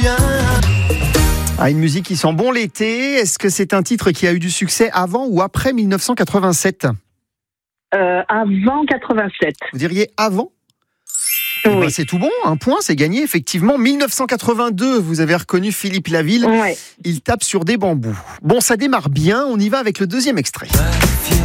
bien. Ah, une musique qui sent bon l'été. Est-ce que c'est un titre qui a eu du succès avant ou après 1987 ? Avant 87. Vous diriez avant ? Oui. Eh ben, c'est tout bon, un point, c'est gagné. Effectivement, 1982, vous avez reconnu Philippe Laville. Ouais. Il tape sur des bambous. Bon, ça démarre bien, on y va avec le deuxième extrait.